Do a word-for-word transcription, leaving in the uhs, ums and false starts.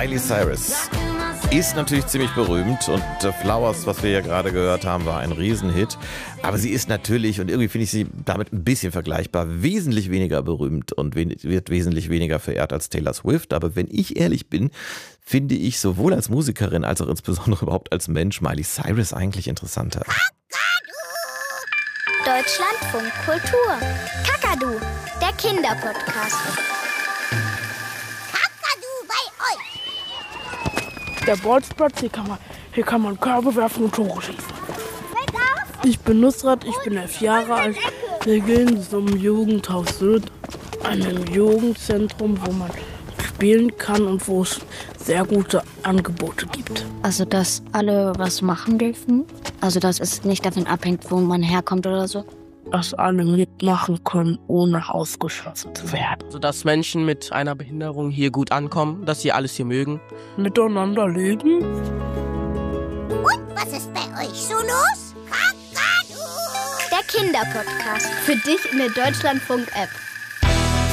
Miley Cyrus ist natürlich ziemlich berühmt und äh, Flowers, was wir ja gerade gehört haben, war ein Riesenhit. Aber sie ist natürlich, und irgendwie finde ich sie damit ein bisschen vergleichbar, wesentlich weniger berühmt und we- wird wesentlich weniger verehrt als Taylor Swift. Aber wenn ich ehrlich bin, finde ich sowohl als Musikerin als auch insbesondere überhaupt als Mensch Miley Cyrus eigentlich interessanter. Deutschlandfunk Kultur. Kakadu, der Kinderpodcast. Der Bolzplatz, hier kann man, hier kann man Körbe werfen und Tore schießen. Ich bin Nusrat, ich bin elf Jahre alt. Wir gehen zum Jugendhaus Sylt, einem Jugendzentrum, wo man spielen kann und wo es sehr gute Angebote gibt. Also, dass alle was machen dürfen. Also, dass es nicht davon abhängt, wo man herkommt oder so. Dass alle mitmachen können, ohne ausgeschlossen zu werden. Sodass Menschen mit einer Behinderung hier gut ankommen, dass sie alles hier mögen. Miteinander leben. Und was ist bei euch so los? Kakadu! Der Kinderpodcast. Für dich in der Deutschlandfunk-App.